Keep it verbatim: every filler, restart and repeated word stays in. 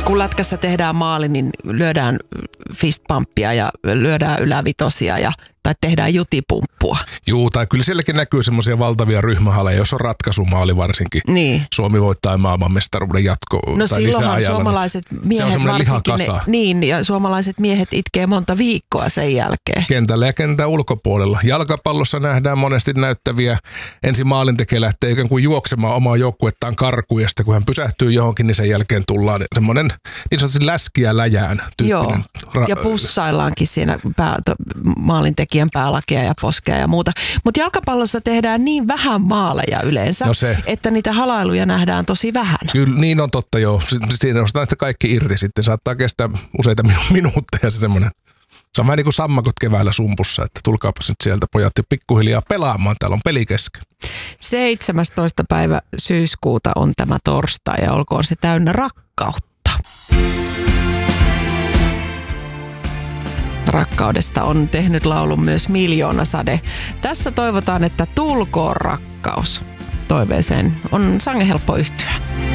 kun lätkässä tehdään maali, niin lyödään fistpumppia ja lyödään ylävitosia ja tai tehdään jutipumppua. Juu, tai kyllä sielläkin näkyy semmoisia valtavia ryhmähaleja, jos on ratkaisumaali varsinkin. Niin. Suomi voittaa maailmanmestaruuden jatko- no tai lisäajalla. No suomalaiset miehet se on varsinkin, ne, niin, ja suomalaiset miehet itkee monta viikkoa sen jälkeen. Kentällä ja kentän ulkopuolella. Jalkapallossa nähdään monesti näyttäviä. Ensin maalintekijä lähtee ikään kuin juoksemaan omaa joukkuettaan karkuun, ja sitten kun hän pysähtyy johonkin, niin sen jälkeen tullaan semmoinen niin sanotusti läskiä läjään tyyppinen. Joo, ra- ja pussaillaankin siinä pää, maalintekijän päälakea ja poskea ja muuta. Mutta jalkapallossa tehdään niin vähän maaleja yleensä, no se, että niitä halailuja nähdään tosi vähän. Kyllä, niin on totta joo. Siinä nostetaan että kaikki irti sitten. Saattaa kestää useita minuutteja se semmoinen. Se on vähän niin kuin sammakot keväällä sumpussa, että tulkaapas nyt sieltä pojat jo pikkuhiljaa pelaamaan. Täällä on peli kesken. seitsemästoista päivä syyskuuta on tämä torstai ja olkoon se täynnä rakkautta. Rakkaudesta on tehnyt laulun myös Miljoonasade. Tässä toivotaan, että tulkoon rakkaus. Toiveeseen on sangen helppo yhtyä.